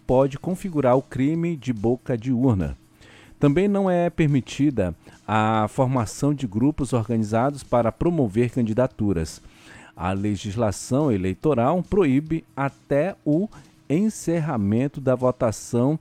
pode configurar o crime de boca de urna. Também não é permitida a formação de grupos organizados para promover candidaturas. A legislação eleitoral proíbe até o encerramento da votação,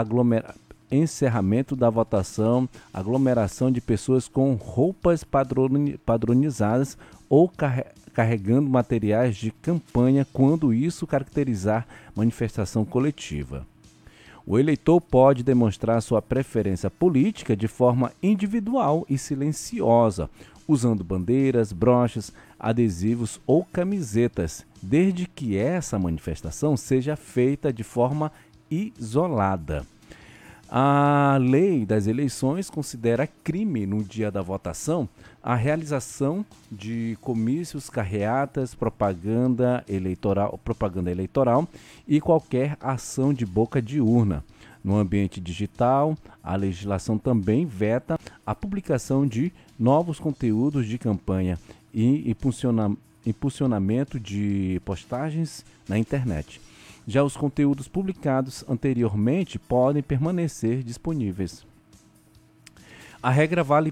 aglomeração de pessoas com roupas padronizadas ou carregando materiais de campanha quando isso caracterizar manifestação coletiva. O eleitor pode demonstrar sua preferência política de forma individual e silenciosa, usando bandeiras, broches, adesivos ou camisetas, desde que essa manifestação seja feita de forma isolada. A lei das eleições considera crime no dia da votação a realização de comícios, carreatas, propaganda eleitoral e qualquer ação de boca de urna. No ambiente digital, a legislação também veta a publicação de novos conteúdos de campanha e impulsionamento de postagens na internet. Já os conteúdos publicados anteriormente podem permanecer disponíveis. A regra vale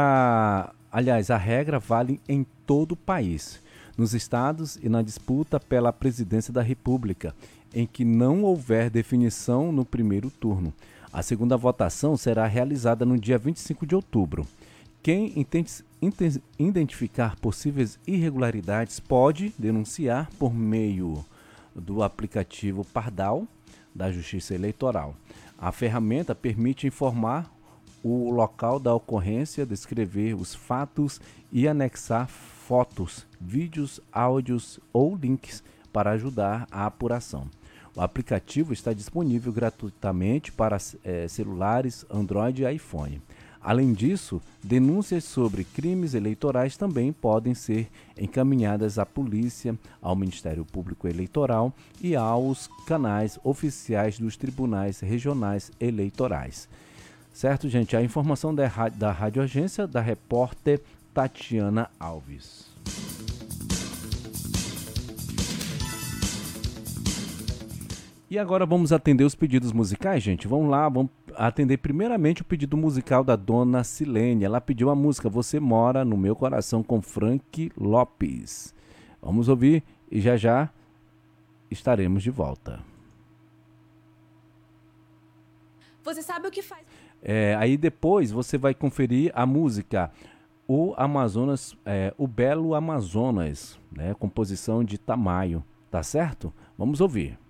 em todo o país, nos estados e na disputa pela presidência da República, em que não houver definição no primeiro turno. A segunda votação será realizada no dia 25 de outubro. Quem identificar possíveis irregularidades pode denunciar por meio do aplicativo Pardal da Justiça Eleitoral. A ferramenta permite informar o local da ocorrência, descrever os fatos e anexar fotos, vídeos, áudios ou links para ajudar a apuração. O aplicativo está disponível gratuitamente para celulares Android e iPhone. Além disso, denúncias sobre crimes eleitorais também podem ser encaminhadas à polícia, ao Ministério Público Eleitoral e aos canais oficiais dos tribunais regionais eleitorais. Certo, gente? A informação da Rádio Agência, da repórter Tatiana Alves. E agora vamos atender os pedidos musicais, gente. Vamos lá, vamos atender primeiramente o pedido musical da dona Silene. Ela pediu a música Você Mora no Meu Coração com Frank Lopes. Vamos ouvir e já já estaremos de volta. Você sabe o que faz? Aí depois você vai conferir a música O Amazonas, O Belo Amazonas, né? Composição de Tamayo, tá certo? Vamos ouvir.